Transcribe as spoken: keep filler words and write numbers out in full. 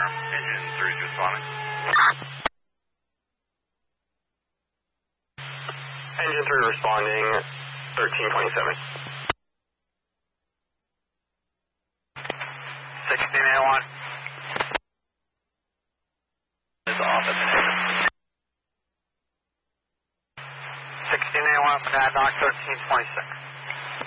confirm. Engine three is responding. Engine three responding, thirteen twenty-seven. sixteen A one. Is off at the native. sixteen A one, Monadnock, thirteen twenty-six.